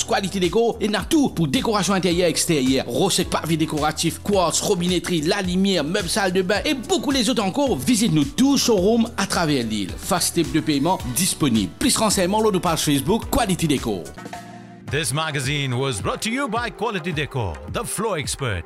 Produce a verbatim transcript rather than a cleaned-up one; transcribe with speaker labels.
Speaker 1: Quality Déco et n'a tout pour décoration intérieure et extérieure. Recettes pavé décoratif, quartz, robinetterie, la lumière, meubles salle de bain et beaucoup les autres encore. Visite-nous tout showroom à travers l'île. Fast type de paiement disponible. Plus renseignements sur notre page Facebook Quality Déco.
Speaker 2: This magazine was brought to you by Quality Decor, the floor expert.